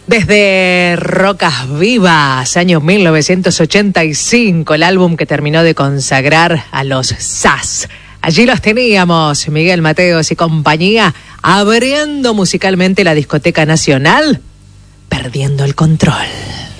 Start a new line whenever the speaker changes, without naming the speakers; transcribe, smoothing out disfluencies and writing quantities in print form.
Desde Rocas Vivas, año 1985, el álbum que terminó de consagrar a los SAS. Allí los teníamos, Miguel Mateos y compañía, abriendo musicalmente la discoteca nacional, Perdiendo el Control.